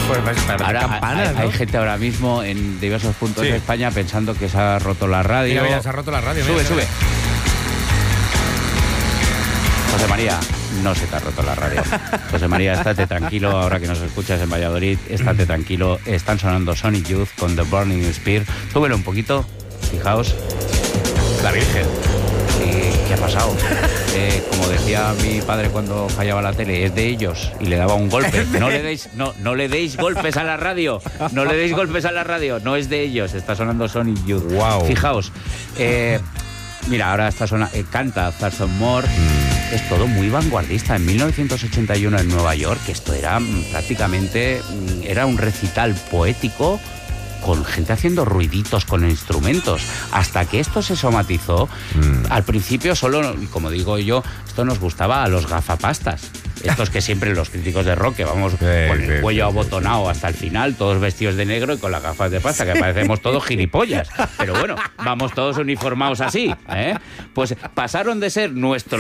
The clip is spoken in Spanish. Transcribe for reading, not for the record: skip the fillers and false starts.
Pues para campanas, ¿no? Hay gente ahora mismo en diversos puntos de España pensando que se ha roto la radio. Mira, se ha roto la radio. Sube. José María, no se te ha roto la radio. José María, estate tranquilo, ahora que nos escuchas en Valladolid, estate tranquilo. Están sonando Sonic Youth con The Burning Spear. Súbelo un poquito, fijaos. La Virgen. ¿Qué ha pasado? Como decía mi padre cuando fallaba la tele, es de ellos, y le daba un golpe. No le deis golpes a la radio. No le deis golpes a la radio. No es de ellos. Está sonando Sonic Youth. Wow. Fijaos. Mira, ahora está canta Thurston Moore. Es todo muy vanguardista. En 1981 en Nueva York, esto era prácticamente era un recital poético con gente haciendo ruiditos con instrumentos, hasta que esto se somatizó. Al principio solo, como digo yo, esto nos gustaba a los gafapastas. Estos que siempre los críticos de rock, que vamos con el cuello abotonado hasta el final, todos vestidos de negro y con las gafas de pasta, que parecemos todos gilipollas. Pero bueno, vamos todos uniformados así, ¿eh? Pues pasaron de ser nuestros